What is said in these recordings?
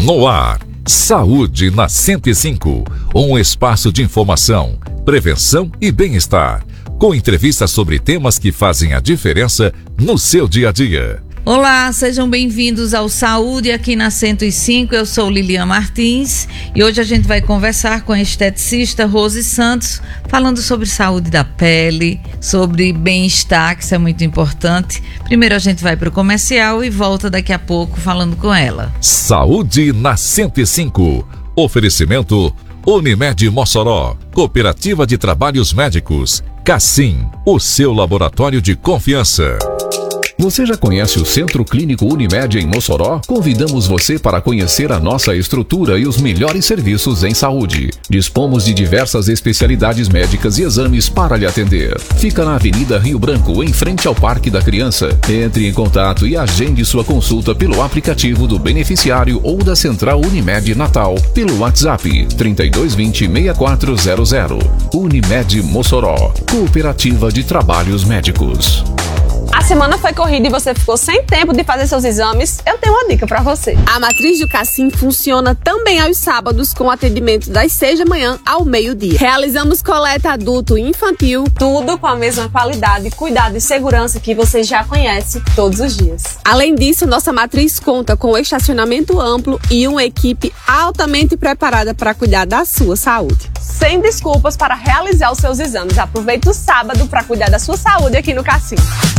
No ar, Saúde na 105, um espaço de informação, prevenção e bem-estar, com entrevistas sobre temas que fazem a diferença no seu dia a dia. Olá, sejam bem-vindos ao Saúde aqui na 105, eu sou Lilian Martins e hoje a gente vai conversar com a esteticista Rose Santos, falando sobre saúde da pele, sobre bem-estar, que isso é muito importante. Primeiro a gente vai para o comercial e volta daqui a pouco falando com ela. Saúde na 105, oferecimento Unimed Mossoró, Cooperativa de Trabalhos Médicos, Cassim, o seu laboratório de confiança. Você já conhece o Centro Clínico Unimed em Mossoró? Convidamos você para conhecer a nossa estrutura e os melhores serviços em saúde. Dispomos de diversas especialidades médicas e exames para lhe atender. Fica na Avenida Rio Branco, em frente ao Parque da Criança. Entre em contato e agende sua consulta pelo aplicativo do beneficiário ou da Central Unimed Natal, pelo WhatsApp 3220-6400. Unimed Mossoró, Cooperativa de Trabalhos Médicos. A semana foi corrida e você ficou sem tempo de fazer seus exames? Eu tenho uma dica pra você. A matriz do Cassim funciona também aos sábados com atendimento das 6 da manhã ao meio-dia. Realizamos coleta adulto e infantil. Tudo com a mesma qualidade, cuidado e segurança que você já conhece todos os dias. Além disso, nossa matriz conta com estacionamento amplo e uma equipe altamente preparada para cuidar da sua saúde. Sem desculpas para realizar os seus exames. Aproveite o sábado para cuidar da sua saúde aqui no Cassim.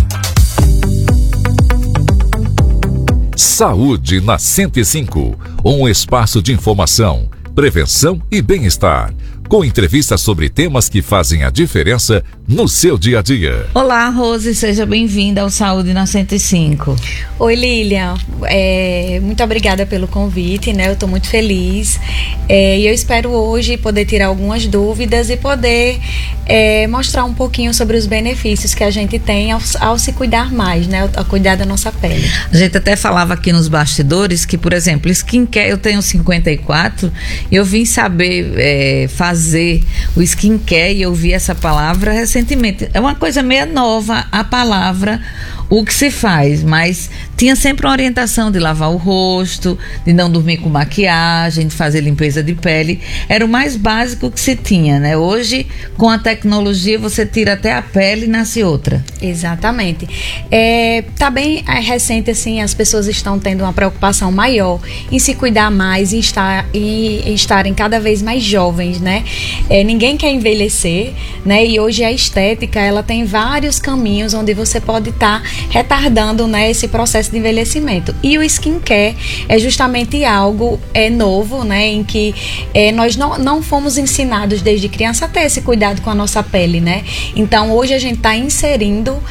Saúde na 105, um espaço de informação, prevenção e bem-estar, com entrevistas sobre temas que fazem a diferença no seu dia a dia. Olá, Rose, seja bem-vinda ao Saúde na 105. Oi, Lilian, muito obrigada pelo convite, né? Eu estou muito feliz e eu espero hoje poder tirar algumas dúvidas e poder mostrar um pouquinho sobre os benefícios que a gente tem ao se cuidar mais, né? Ao cuidar da nossa pele. A gente até falava aqui nos bastidores que, por exemplo, skincare, eu tenho 54 e eu vim saber fazer o skincare e eu vi essa palavra recentemente. É uma coisa meio nova a palavra, o que se faz, mas tinha sempre uma orientação de lavar o rosto, de não dormir com maquiagem, de fazer limpeza de pele. Era o mais básico que se tinha, né? Hoje, com a tecnologia, você tira até a pele e nasce outra. Exatamente. Tá bem recente, assim, as pessoas estão tendo uma preocupação maior em se cuidar mais e estarem cada vez mais jovens, né? Ninguém quer envelhecer, né? E hoje a estética, ela tem vários caminhos onde você pode estar retardando, né, esse processo de envelhecimento. E o skincare é justamente algo novo, né, em que nós não fomos ensinados desde criança a ter esse cuidado com a nossa pele, né? Então hoje a gente está inserindo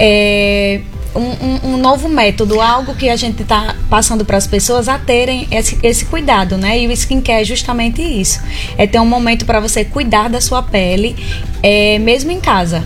um novo método, algo que a gente está passando para as pessoas a terem esse cuidado, né? E o skincare é justamente isso. É ter um momento para você cuidar da sua pele, mesmo em casa.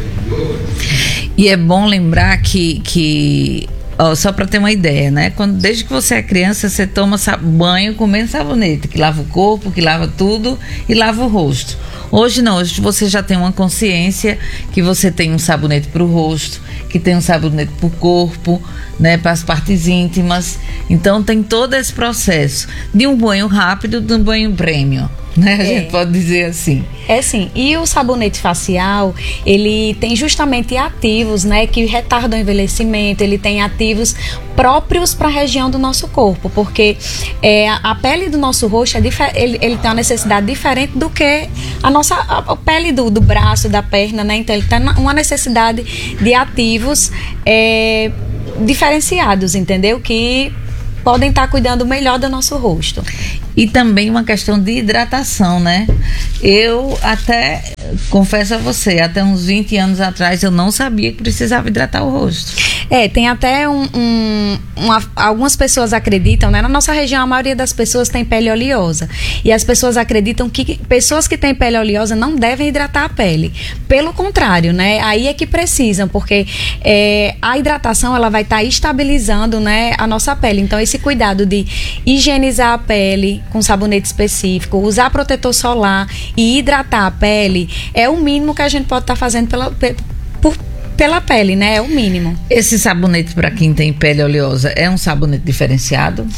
E é bom lembrar que só para ter uma ideia, né? Desde que você é criança, você toma banho comendo sabonete, que lava o corpo, que lava tudo e lava o rosto. Hoje não, hoje você já tem uma consciência que você tem um sabonete para o rosto, que tem um sabonete para o corpo, né, para as partes íntimas. Então tem todo esse processo de um banho rápido, de um banho premium, né? A gente pode dizer assim. Sim. E o sabonete facial, ele tem justamente ativos, né, que retardam o envelhecimento. Ele tem ativos próprios para a região do nosso corpo, porque a pele do nosso rosto ele tem uma necessidade diferente do que a pele do braço, da perna, né? Então ele tem uma necessidade de ativos diferenciados, entendeu? Que podem estar cuidando melhor do nosso rosto. E também uma questão de hidratação, né? Eu até, confesso a você, até uns 20 anos atrás eu não sabia que precisava hidratar o rosto. Tem até algumas pessoas acreditam, né? Na nossa região a maioria das pessoas tem pele oleosa. E as pessoas acreditam que pessoas que têm pele oleosa não devem hidratar a pele. Pelo contrário, né? Aí é que precisam, porque a hidratação ela vai estar estabilizando, né, a nossa pele. Então esse cuidado de higienizar a pele com sabonete específico, usar protetor solar e hidratar a pele é o mínimo que a gente pode estar fazendo pela pele, né? É o mínimo. Esse sabonete para quem tem pele oleosa é um sabonete diferenciado?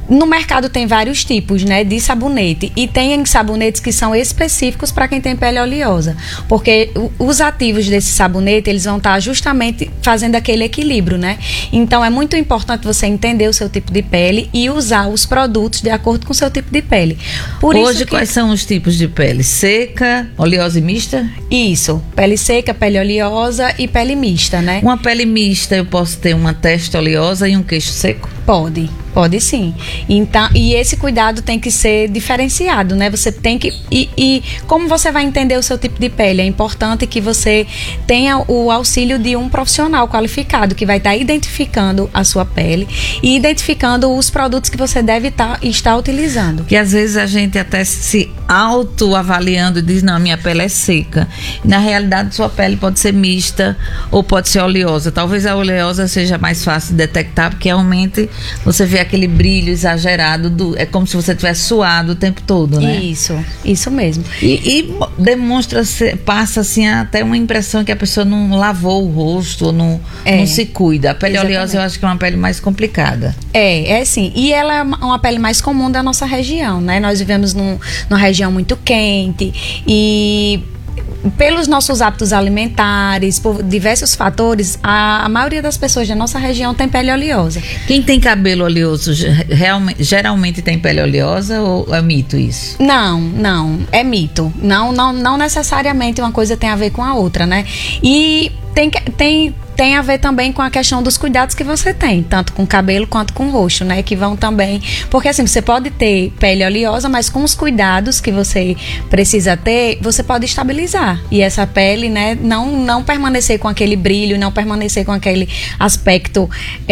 No mercado tem vários tipos, né, de sabonete, e tem sabonetes que são específicos para quem tem pele oleosa, porque os ativos desse sabonete, eles vão estar justamente fazendo aquele equilíbrio, né? Então é muito importante você entender o seu tipo de pele e usar os produtos de acordo com o seu tipo de pele. Hoje, quais são os tipos de pele? Seca, oleosa e mista? Isso, pele seca, pele oleosa e pele mista, né? Uma pele mista, eu posso ter uma testa oleosa e um queixo seco? Pode sim. Então, e esse cuidado tem que ser diferenciado, né? Você tem que... E como você vai entender o seu tipo de pele? É importante que você tenha o auxílio de um profissional qualificado que vai estar identificando a sua pele e identificando os produtos que você deve estar utilizando. Que às vezes a gente até se autoavaliando e diz, não, minha pele é seca. E, na realidade, sua pele pode ser mista ou pode ser oleosa. Talvez a oleosa seja mais fácil de detectar, porque realmente você vê aquele brilho exagerado, é como se você tivesse suado o tempo todo, né? Isso mesmo. E demonstra, passa assim até uma impressão que a pessoa não lavou o rosto ou não se cuida. A pele oleosa eu acho que é uma pele mais complicada. É sim. E ela é uma pele mais comum da nossa região, né? Nós vivemos numa região muito quente e pelos nossos hábitos alimentares, por diversos fatores, a maioria das pessoas da nossa região tem pele oleosa. Quem tem cabelo oleoso geralmente tem pele oleosa ou é mito isso? Não, é mito. Não necessariamente uma coisa tem a ver com a outra, né? E tem a ver também com a questão dos cuidados que você tem, tanto com o cabelo quanto com o rosto, né? Que vão também... Porque assim, você pode ter pele oleosa, mas com os cuidados que você precisa ter, você pode estabilizar. E essa pele, né, não permanecer com aquele brilho, não permanecer com aquele aspecto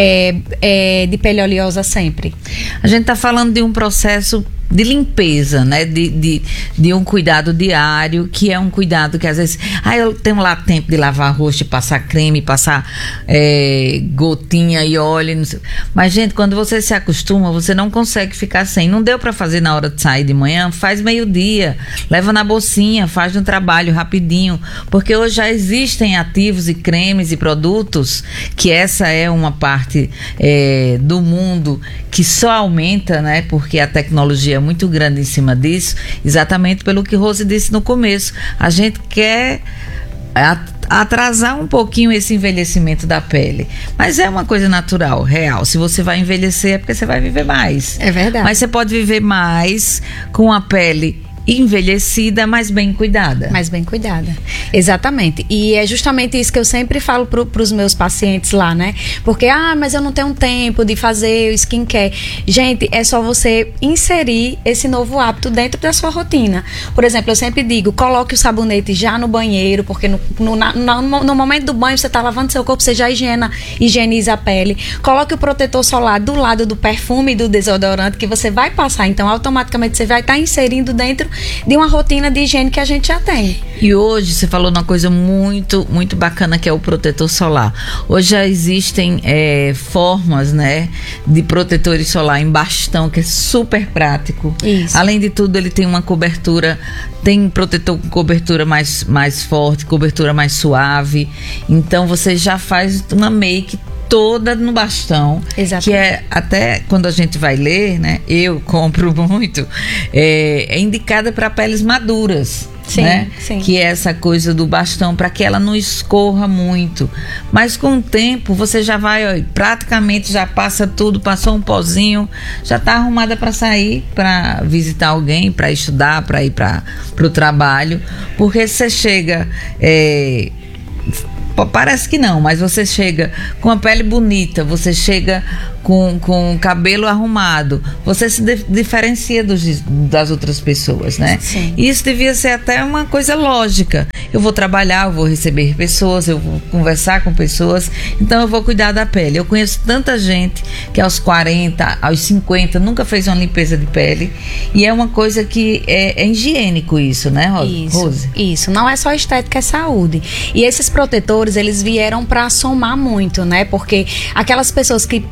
de pele oleosa sempre. A gente tá falando de um processo de limpeza, né? De um cuidado diário, que é um cuidado que às vezes... eu tenho lá tempo de lavar rosto, passar creme, passar gotinha e óleo, não sei. Mas, gente, quando você se acostuma, você não consegue ficar sem. Não deu para fazer na hora de sair de manhã, faz meio-dia, leva na bolsinha, faz no trabalho rapidinho, porque hoje já existem ativos e cremes e produtos, que essa é uma parte do mundo que só aumenta, né? Porque a tecnologia é muito grande em cima disso, exatamente pelo que Rose disse no começo. A gente quer atrasar um pouquinho esse envelhecimento da pele, mas é uma coisa natural, real. Se você vai envelhecer é porque você vai viver mais. É verdade. Mas você pode viver mais com a pele envelhecida, mas bem cuidada. Mais bem cuidada, exatamente. E é justamente isso que eu sempre falo para os meus pacientes lá, né? Porque, mas eu não tenho tempo de fazer o skincare. Gente, é só você inserir esse novo hábito dentro da sua rotina. Por exemplo, eu sempre digo, coloque o sabonete já no banheiro, porque no momento do banho você está lavando seu corpo, você já higieniza a pele. Coloque o protetor solar do lado do perfume e do desodorante que você vai passar. Então, automaticamente você vai estar inserindo dentro de uma rotina de higiene que a gente já tem. E hoje você falou uma coisa muito, muito bacana, que é o protetor solar. Hoje já existem formas, né, de protetores solar em bastão, que é super prático. Isso. Além de tudo, ele tem uma cobertura, tem protetor com cobertura mais forte, cobertura mais suave. Então você já faz uma make toda no bastão. Exatamente. Que é, até quando a gente vai ler, né, eu compro muito, é indicada para peles maduras. Sim, né? sim. Que é essa coisa do bastão, para que ela não escorra muito. Mas com o tempo você já vai, praticamente já passa tudo, passou um pozinho, já está arrumada para sair, para visitar alguém, para estudar, para ir para o trabalho, porque você chega parece que não, mas você chega com a pele bonita, você chega com o cabelo arrumado, você se diferencia das outras pessoas, né? Sim. Isso devia ser até uma coisa lógica. Eu vou trabalhar, eu vou receber pessoas, eu vou conversar com pessoas, então eu vou cuidar da pele. Eu conheço tanta gente que aos 40, aos 50 nunca fez uma limpeza de pele, e é uma coisa que é higiênico isso, né, Rose? Isso, não é só estética, é saúde. E esses protetores, eles vieram para somar muito, né? Porque aquelas pessoas que precisam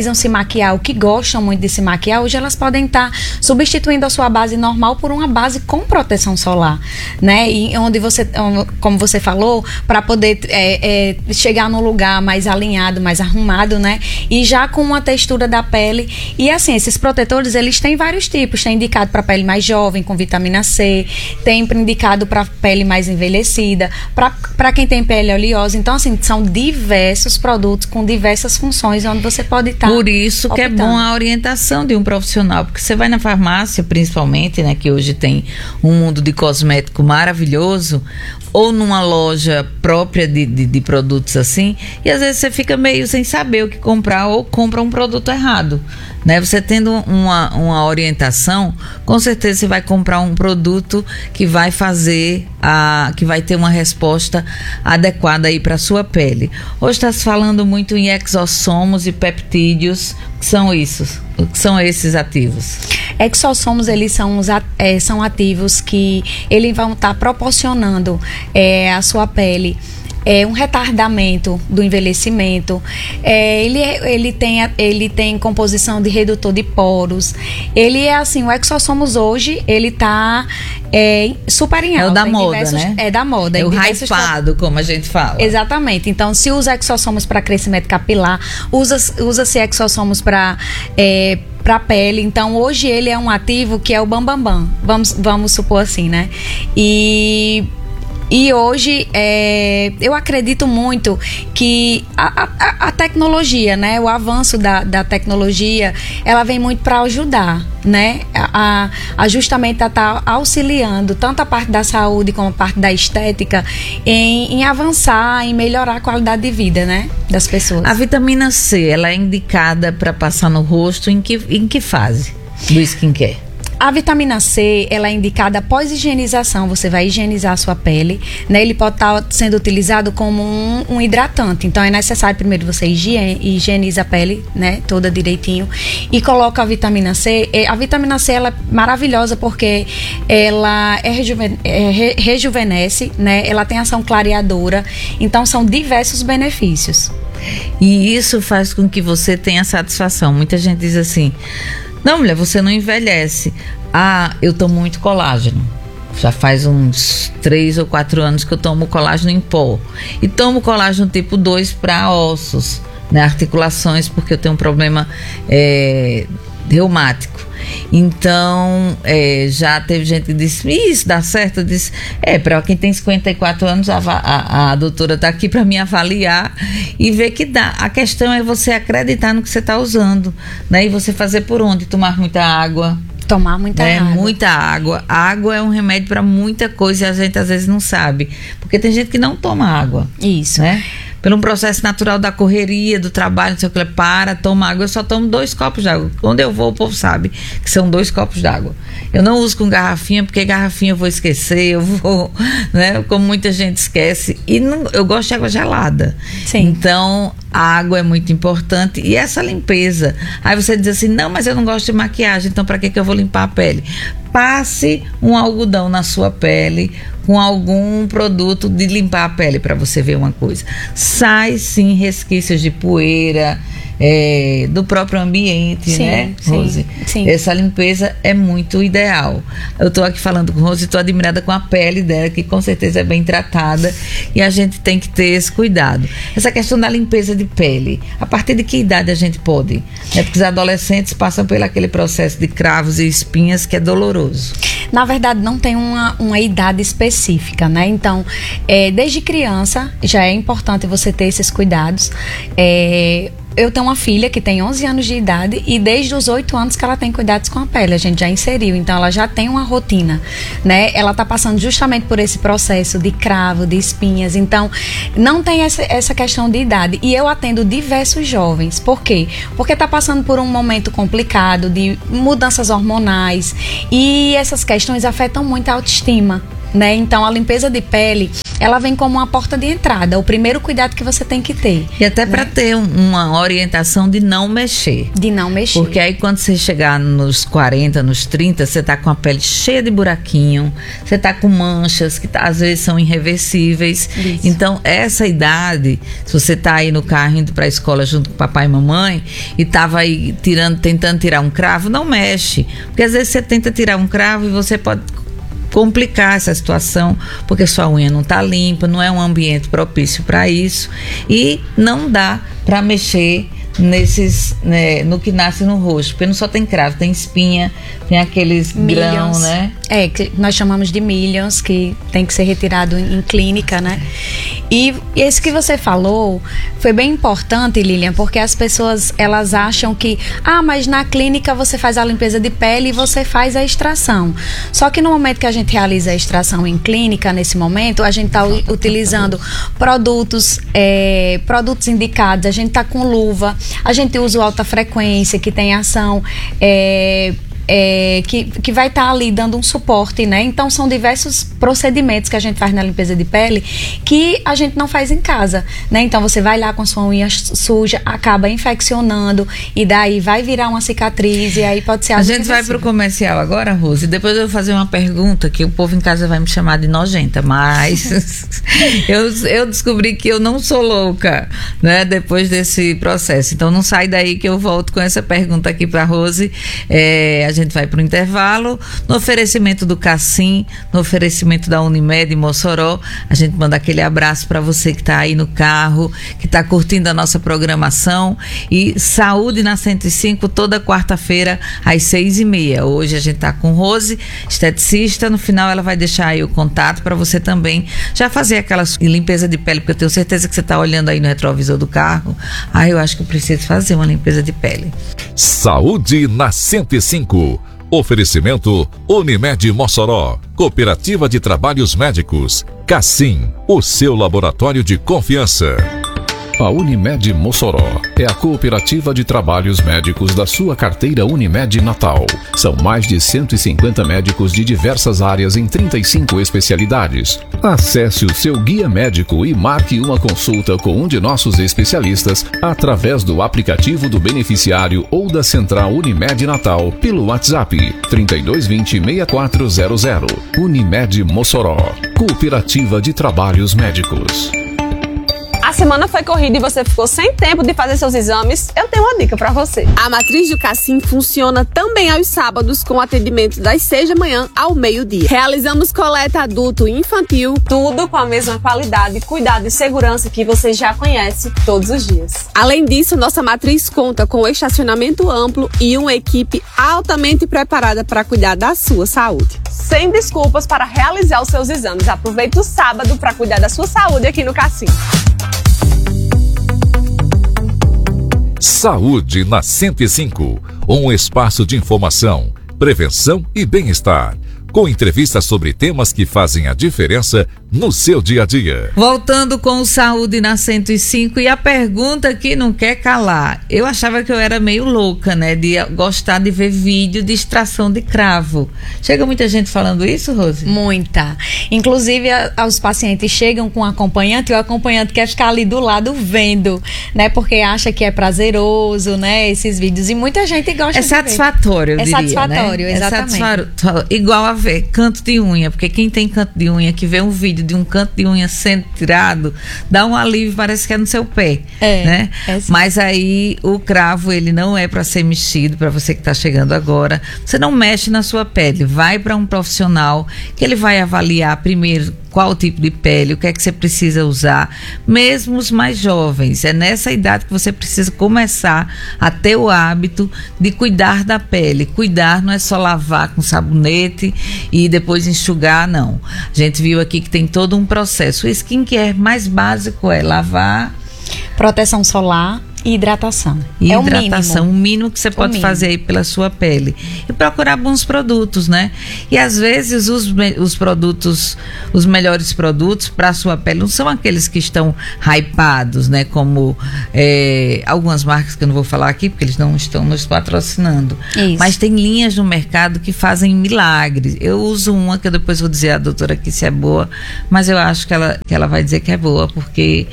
precisam se maquiar ou que gostam muito de se maquiar, hoje elas podem estar substituindo a sua base normal por uma base com proteção solar, né? E onde você, como você falou, para poder chegar num lugar mais alinhado, mais arrumado, né? E já com uma textura da pele. E assim, esses protetores, eles têm vários tipos. Tem indicado para pele mais jovem, com vitamina C, tem indicado para pele mais envelhecida, para quem tem pele oleosa. Então, assim, são diversos produtos com diversas funções onde você pode estar. Por isso que é bom a orientação de um profissional, porque você vai na farmácia, principalmente, né, que hoje tem um mundo de cosmético maravilhoso, ou numa loja própria de produtos assim, e às vezes você fica meio sem saber o que comprar ou compra um produto errado, né? Você tendo uma orientação, com certeza você vai comprar um produto que vai que vai ter uma resposta adequada aí para a sua pele. Hoje está se falando muito em exossomos e peptídeos. O que são isso? O que são esses ativos? Exossomos, eles são ativos que eles vão estar proporcionando à sua pele um retardamento do envelhecimento. Ele tem composição de redutor de poros. Ele é assim, o exossomos hoje, ele está super em alta. É o da moda, né? É da moda. É o hypado, como a gente fala. Exatamente. Então, se usa exossomos para crescimento capilar, usa-se exossomos para pele. Então, hoje ele é um ativo que é o bambambam. Vamos supor assim, né? E hoje eu acredito muito que a tecnologia, né, o avanço da tecnologia, ela vem muito para ajudar, né, justamente a estar auxiliando tanto a parte da saúde como a parte da estética em avançar, em melhorar a qualidade de vida, né, das pessoas. A vitamina C, ela é indicada para passar no rosto em que fase do skincare? A vitamina C, ela é indicada após higienização. Você vai higienizar a sua pele, né? Ele pode estar sendo utilizado como um hidratante. Então, é necessário primeiro você higieniza a pele, né? Toda direitinho. E coloca a vitamina C. A vitamina C, ela é maravilhosa porque ela rejuvenesce, né? Ela tem ação clareadora. Então, são diversos benefícios. E isso faz com que você tenha satisfação. Muita gente diz assim: não, mulher, você não envelhece. Eu tomo muito colágeno. Já faz uns 3 ou 4 anos que eu tomo colágeno em pó. E tomo colágeno tipo 2 para ossos, né, articulações, porque eu tenho um problema reumático. Então, já teve gente que disse: isso dá certo? Eu disse: para quem tem 54 anos, a doutora está aqui para me avaliar e ver que dá. A questão é você acreditar no que você está usando, né? E você fazer por onde? Tomar muita água. Tomar muita água. Muita água. A água é um remédio para muita coisa e a gente às vezes não sabe. Porque tem gente que não toma água. Isso. Né? Pelo um processo natural da correria, do trabalho, não sei o que, toma água. Eu só tomo 2 copos d'água. Onde eu vou, o povo sabe que são 2 copos d'água. Eu não uso com garrafinha, porque garrafinha eu vou esquecer, né? Como muita gente esquece. E eu gosto de água gelada. Sim. Então, a água é muito importante. E essa limpeza. Aí você diz assim: não, mas eu não gosto de maquiagem, então para que eu vou limpar a pele? Passe um algodão na sua pele com algum produto de limpar a pele para você ver uma coisa. Sai sim resquícios de poeira, do próprio ambiente, sim, né, Rose? Sim. Essa limpeza é muito ideal. Eu estou aqui falando com Rose e estou admirada com a pele dela, que com certeza é bem tratada, e a gente tem que ter esse cuidado. Essa questão da limpeza de pele, a partir de que idade a gente pode? Porque os adolescentes passam por aquele processo de cravos e espinhas que é doloroso. Na verdade, não tem uma idade específica, né? Então, desde criança já é importante você ter esses cuidados. Eu tenho uma filha que tem 11 anos de idade e desde os 8 anos que ela tem cuidados com a pele, a gente já inseriu, então ela já tem uma rotina, né? Ela tá passando justamente por esse processo de cravo, de espinhas, então não tem essa questão de idade. E eu atendo diversos jovens. Por quê? Porque tá passando por um momento complicado de mudanças hormonais e essas questões afetam muito a autoestima, né? Então a limpeza de pele, ela vem como uma porta de entrada, o primeiro cuidado que você tem que ter. E até para ter uma orientação de não mexer. De não mexer. Porque aí quando você chegar nos 40, nos 30, você tá com a pele cheia de buraquinho, você tá com manchas que às vezes são irreversíveis. Isso. Então, essa idade, se você tá aí no carro indo pra escola junto com papai e mamãe e tava aí tentando tirar um cravo, não mexe. Porque às vezes você tenta tirar um cravo e você pode complicar essa situação, porque sua unha não está limpa, não é um ambiente propício para isso e não dá para mexer no que nasce no rosto, porque não só tem cravo, tem espinha, tem aqueles grãos, né? Que nós chamamos de millions, que tem que ser retirado em clínica, né? E esse que você falou foi bem importante, Lilian, porque as pessoas, elas acham que, mas na clínica você faz a limpeza de pele e você faz a extração. Só que no momento que a gente realiza a extração em clínica, nesse momento, a gente está utilizando produtos indicados, a gente está com luva, a gente usa o alta frequência, que tem ação que vai estar ali dando um suporte, né? Então são diversos procedimentos que a gente faz na limpeza de pele que a gente não faz em casa, né? Então você vai lá com sua unha suja, acaba infeccionando e daí vai virar uma cicatriz e aí pode ser a gente vai pro comercial agora, Rose, e depois eu vou fazer uma pergunta que o povo em casa vai me chamar de nojenta, mas eu descobri que eu não sou louca, né? Depois desse processo, então não sai daí que eu volto com essa pergunta aqui pra Rose. A gente vai para o intervalo, no oferecimento do Cassim, no oferecimento da Unimed Mossoró. A gente manda aquele abraço para você que está aí no carro, que está curtindo a nossa programação. E Saúde na 105 toda quarta-feira às 6h30. Hoje a gente está com Rose, esteticista. No final ela vai deixar aí o contato para você também já fazer aquela limpeza de pele, porque eu tenho certeza que você está olhando aí no retrovisor do carro. Eu acho que eu preciso fazer uma limpeza de pele. Saúde na 105. Oferecimento Unimed Mossoró, Cooperativa de Trabalhos Médicos, Cassim, o seu laboratório de confiança. A Unimed Mossoró é a cooperativa de trabalhos médicos da sua carteira Unimed Natal. São mais de 150 médicos de diversas áreas em 35 especialidades. Acesse o seu guia médico e marque uma consulta com um de nossos especialistas através do aplicativo do beneficiário ou da Central Unimed Natal pelo WhatsApp 3220-6400. Unimed Mossoró, Cooperativa de Trabalhos Médicos. A semana foi corrida e você ficou sem tempo de fazer seus exames? Eu tenho uma dica pra você. A matriz do Cassim funciona também aos sábados com atendimento das 6 da manhã ao meio-dia. Realizamos coleta adulto e infantil. Tudo com a mesma qualidade, cuidado e segurança que você já conhece todos os dias. Além disso, nossa matriz conta com estacionamento amplo e uma equipe altamente preparada para cuidar da sua saúde. Sem desculpas para realizar os seus exames. Aproveite o sábado para cuidar da sua saúde aqui no Cassim. Saúde na 105, um espaço de informação, prevenção e bem-estar, com entrevistas sobre temas que fazem a diferença no seu dia a dia. Voltando com o Saúde na 105 e a pergunta que não quer calar. Eu achava que eu era meio louca, né, de gostar de ver vídeo de extração de cravo. Chega muita gente falando isso, Rose? Muita. Inclusive, os pacientes chegam com o acompanhante e o acompanhante quer ficar ali do lado vendo, né, porque acha que é prazeroso, né, esses vídeos. E muita gente gosta de satisfatório, eu diria, satisfatório, né? exatamente. É satisfatório. Igual a ver canto de unha, porque quem tem canto de unha que vê um vídeo de um canto de unha sendo tirado, dá um alívio, parece que é no seu pé, né? Mas aí o cravo, ele não é para ser mexido, para você que está chegando agora. Você não mexe na sua pele, vai para um profissional que ele vai avaliar primeiro qual tipo de pele, o que é que você precisa usar, mesmo os mais jovens. É nessa idade que você precisa começar a ter o hábito de cuidar da pele. Cuidar não é só lavar com sabonete e depois enxugar, não. A gente viu aqui que tem todo um processo. O skincare mais básico é lavar, proteção solar, E hidratação. E é hidratação, o mínimo que você pode fazer aí pela sua pele. E procurar bons produtos, né? E às vezes os produtos, os melhores produtos para a sua pele não são aqueles que estão hypados, né? Como algumas marcas que eu não vou falar aqui, porque eles não estão nos patrocinando. Isso. Mas tem linhas no mercado que fazem milagres. Eu uso uma que eu depois vou dizer à doutora aqui se é boa, mas eu acho que ela vai dizer que é boa, porque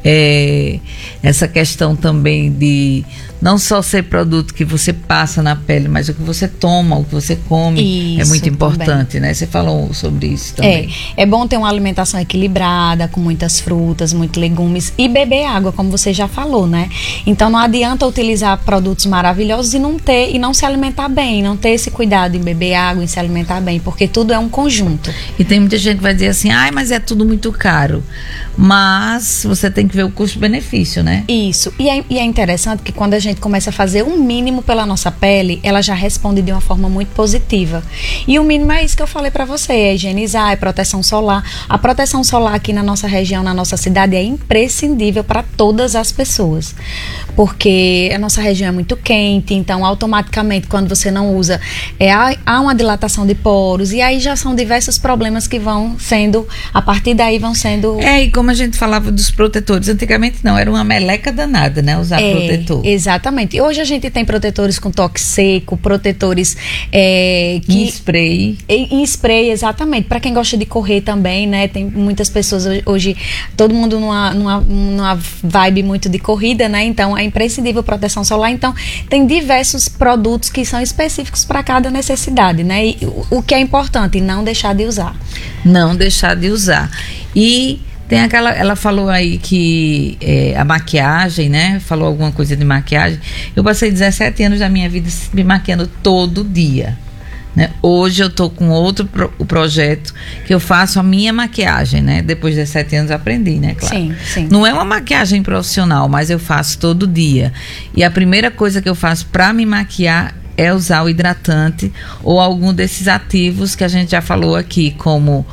essa questão também de não só ser produto que você passa na pele, mas o que você toma, o que você come, é muito importante, também, né? Você falou sobre isso também. É bom ter uma alimentação equilibrada, com muitas frutas, muitos legumes e beber água, como você já falou, né? Então não adianta utilizar produtos maravilhosos e não se alimentar bem, não ter esse cuidado em beber água, em se alimentar bem, porque tudo é um conjunto. E tem muita gente que vai dizer assim, mas é tudo muito caro. Mas você tem que ver o custo-benefício, né? Isso. E é interessante que quando a gente começa a fazer um mínimo pela nossa pele, ela já responde de uma forma muito positiva. E o mínimo é isso que eu falei pra você, é higienizar, é proteção solar. A proteção solar aqui na nossa região, na nossa cidade, é imprescindível para todas as pessoas. Porque a nossa região é muito quente, então automaticamente quando você não usa, há uma dilatação de poros, e aí já são diversos problemas que vão sendo, a partir daí vão sendo... E como a gente falava dos protetores, antigamente não, era uma meleca danada, né, usar protetor. Exatamente. Hoje a gente tem protetores com toque seco, protetores em spray. Em spray, exatamente. Para quem gosta de correr também, né, tem muitas pessoas hoje, todo mundo numa vibe muito de corrida, né, então é imprescindível proteção solar, então tem diversos produtos que são específicos para cada necessidade, né, e o que é importante, não deixar de usar. Não deixar de usar. E tem ela falou aí que a maquiagem, né? Falou alguma coisa de maquiagem. Eu passei 17 anos da minha vida me maquiando todo dia, né? Hoje eu tô com outro projeto que eu faço a minha maquiagem, né? Depois de 17 anos aprendi, né? Claro. Sim, sim. Não é uma maquiagem profissional, mas eu faço todo dia. E a primeira coisa que eu faço para me maquiar é usar o hidratante ou algum desses ativos que a gente já falou aqui, como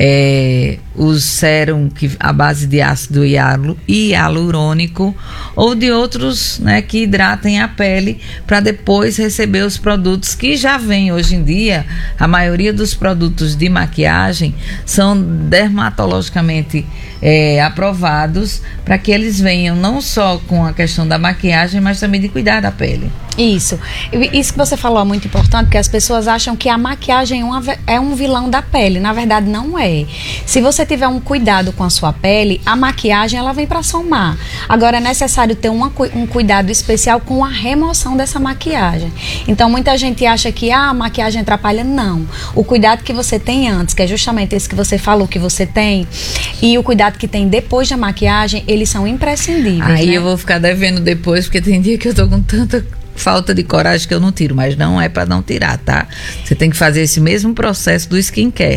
os sérum à base de ácido hialurônico, ou de outros, né, que hidratem a pele, para depois receber os produtos que já vêm hoje em dia. A maioria dos produtos de maquiagem são dermatologicamente aprovados, para que eles venham não só com a questão da maquiagem, mas também de cuidar da pele. Isso que você falou é muito importante, porque as pessoas acham que a maquiagem é um vilão da pele. Na verdade não é. Se você tiver um cuidado com a sua pele, a maquiagem ela vem para somar. Agora é necessário ter um cuidado especial com a remoção dessa maquiagem. Então muita gente acha que a maquiagem atrapalha. Não. O cuidado que você tem antes, que é justamente esse que você falou que você tem, e o cuidado que tem depois da maquiagem, eles são imprescindíveis. Aí, né? Eu vou ficar devendo depois, porque tem dia que eu tô com tanta falta de coragem que eu não tiro, mas não é para não tirar, tá? Você tem que fazer esse mesmo processo do skincare.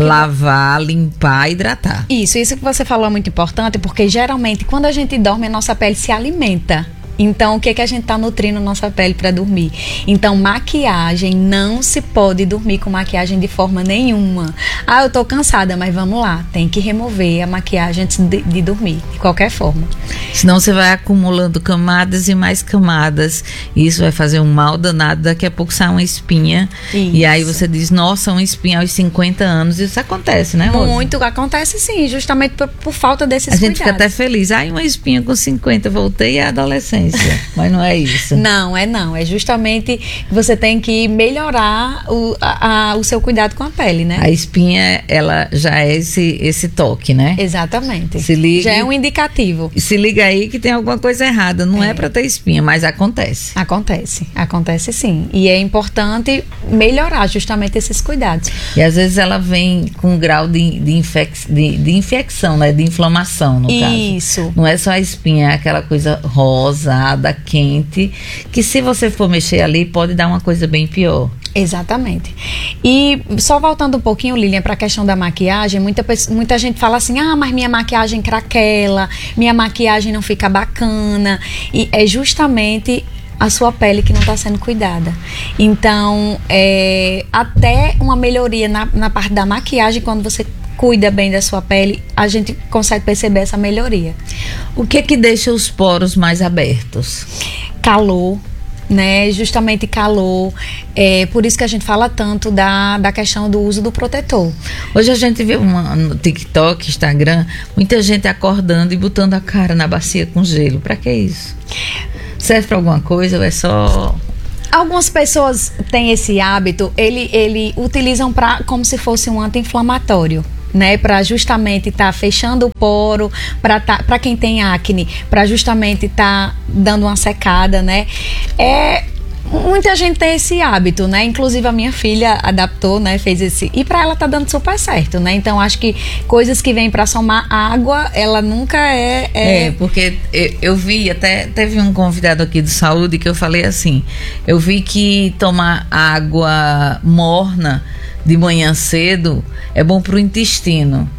Lavar, limpar, hidratar. Isso que você falou é muito importante, porque geralmente quando a gente dorme, a nossa pele se alimenta. Então, o que é que a gente está nutrindo nossa pele para dormir? Então, maquiagem, não se pode dormir com maquiagem de forma nenhuma. Eu tô cansada, mas vamos lá, tem que remover a maquiagem antes de dormir, de qualquer forma. Senão você vai acumulando camadas e mais camadas, e isso vai fazer um mal danado. Daqui a pouco sai uma espinha, e aí você diz, nossa, uma espinha aos 50 anos, isso acontece, né, Rose? Muito, acontece sim, justamente por falta desses cuidados. A gente fica até feliz, uma espinha com 50, voltei à adolescência. Mas não é isso. Não. É justamente você tem que melhorar o seu cuidado com a pele, né? A espinha, ela já é esse toque, né? Exatamente. Se liga, já é um indicativo. Se liga aí que tem alguma coisa errada. Não é para ter espinha, mas acontece. Acontece sim. E é importante melhorar justamente esses cuidados. E às vezes ela vem com um grau de infecção, né? De inflamação, no caso. Isso. Não é só a espinha, é aquela coisa rosa, quente, que se você for mexer ali, pode dar uma coisa bem pior. Exatamente. E só voltando um pouquinho, Lilian, para a questão da maquiagem, muita gente fala assim, mas minha maquiagem craquela, minha maquiagem não fica bacana, e é justamente a sua pele que não está sendo cuidada. Então, até uma melhoria na parte da maquiagem, quando você cuida bem da sua pele, a gente consegue perceber essa melhoria. O que é que deixa os poros mais abertos? Calor, né? Justamente calor. Por isso que a gente fala tanto da questão do uso do protetor. Hoje a gente vê no TikTok, Instagram, muita gente acordando e botando a cara na bacia com gelo. Pra que isso? Serve pra alguma coisa ou é só... Algumas pessoas têm esse hábito, ele utilizam como se fosse um anti-inflamatório, né, para justamente estar fechando o poro, para quem tem acne, para justamente estar dando uma secada, né? Muita gente tem esse hábito, né? Inclusive a minha filha adaptou, né? Fez esse... E pra ela tá dando super certo, né? Então acho que coisas que vêm pra somar água, ela nunca porque eu vi, até teve um convidado aqui de saúde que eu falei assim, eu vi que tomar água morna de manhã cedo é bom pro intestino.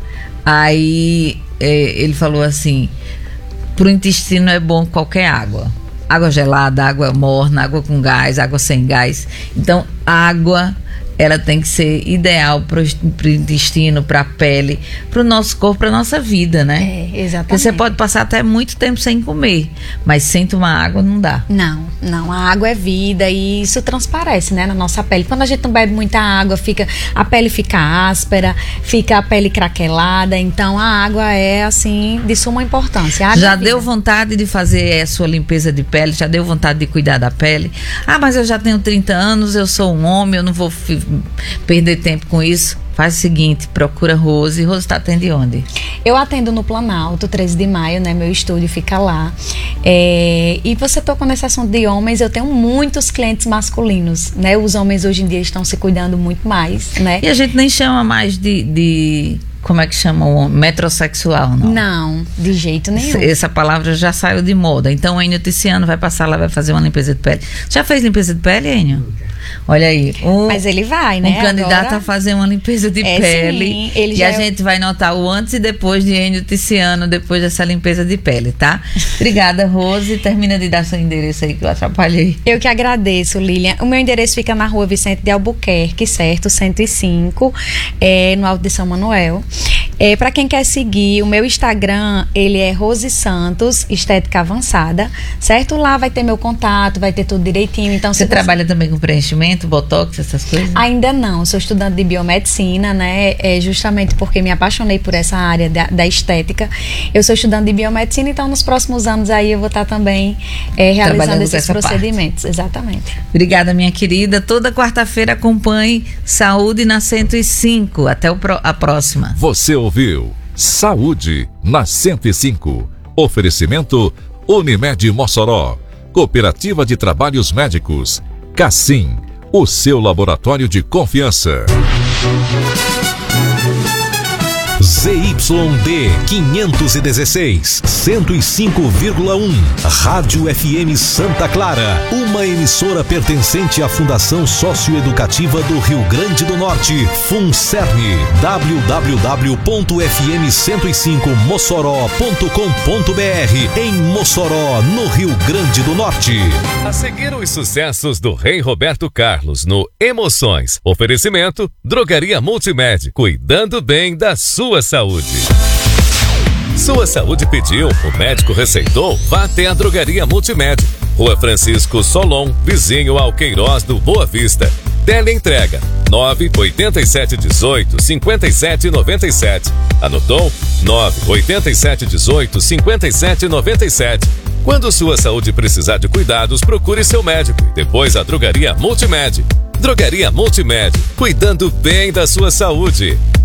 Aí ele falou assim, pro intestino é bom qualquer água. Água gelada, água morna, água com gás, água sem gás. Então, água, ela tem que ser ideal para o intestino, para a pele, para o nosso corpo, para a nossa vida, né? Exatamente. Porque você pode passar até muito tempo sem comer, mas sem tomar água não dá. Não, a água é vida e isso transparece, né, na nossa pele. Quando a gente não bebe muita água, a pele fica áspera, fica a pele craquelada, então a água é, assim, de suma importância. Já deu vontade de fazer a sua limpeza de pele? Já deu vontade de cuidar da pele? Ah, mas eu já tenho 30 anos, eu sou um homem, eu não vou perder tempo com isso. Faz o seguinte, procura Rose. Rose está atendendo onde? Eu atendo no Planalto, 13 de maio, né? Meu estúdio fica lá. E você tocou nesse assunto de homens, eu tenho muitos clientes masculinos, né? Os homens hoje em dia estão se cuidando muito mais, né? E a gente nem chama mais de como é que chama o homem? Metrosexual, não? Não, de jeito nenhum. Essa palavra já saiu de moda. Então o Enio Tiziano vai passar lá, vai fazer uma limpeza de pele. Já fez limpeza de pele, Enio? Olha aí. Mas ele vai, né? Um candidato agora a fazer uma limpeza de pele. Sim, ele e a gente vai notar o antes e depois de Enio Tiziano, depois dessa limpeza de pele, tá? Obrigada, Rose. Termina de dar seu endereço aí que eu atrapalhei. Eu que agradeço, Lilian. O meu endereço fica na rua Vicente de Albuquerque, certo? 105, no Alto de São Manuel. Para quem quer seguir, o meu Instagram, ele é Rose Santos, Estética Avançada, certo? Lá vai ter meu contato, vai ter tudo direitinho. Então, você trabalha também com preenchimento, botox, essas coisas? Ainda não, sou estudante de biomedicina, né? Justamente porque me apaixonei por essa área da estética. Eu sou estudante de biomedicina, então nos próximos anos aí eu vou estar também realizando esses procedimentos. Parte. Exatamente. Obrigada, minha querida. Toda quarta-feira acompanhe Saúde na 105. Até a próxima. Você ouviu Saúde na 105. Oferecimento Unimed Mossoró, Cooperativa de Trabalhos Médicos, Cassim, o seu laboratório de confiança. ZYD 516, 105,1. Rádio FM Santa Clara, uma emissora pertencente à Fundação Socioeducativa do Rio Grande do Norte, FUNCERN, www.fm105mossoró.com.br, em Mossoró, no Rio Grande do Norte. A seguir os sucessos do Rei Roberto Carlos no Emoções. Oferecimento Drogaria Multimed, cuidando bem da sua saúde. Sua saúde pediu, o médico receitou, vá até a Drogaria Multimed. Rua Francisco Solon, vizinho ao Queiroz do Boa Vista. Teleentrega 98718-5797. Anotou? 98718-5797. Quando sua saúde precisar de cuidados, procure seu médico e depois a Drogaria Multimed. Drogaria Multimed, cuidando bem da sua saúde.